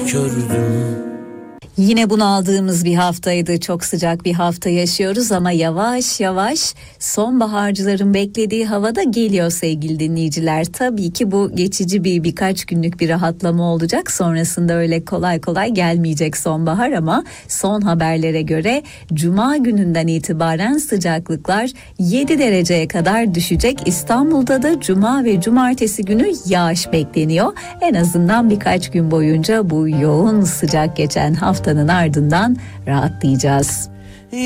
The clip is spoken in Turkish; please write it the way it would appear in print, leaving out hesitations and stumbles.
kördüm. Yine bunaldığımız bir haftaydı. Çok sıcak bir hafta yaşıyoruz ama yavaş yavaş sonbaharcıların beklediği havada geliyor sevgili dinleyiciler. Tabii ki bu geçici birkaç günlük bir rahatlama olacak. Sonrasında öyle kolay kolay gelmeyecek sonbahar ama son haberlere göre Cuma gününden itibaren sıcaklıklar 7 dereceye kadar düşecek. İstanbul'da da Cuma ve Cumartesi günü yağış bekleniyor. En azından birkaç gün boyunca bu yoğun sıcak geçen haftanın ardından rahatlayacağız.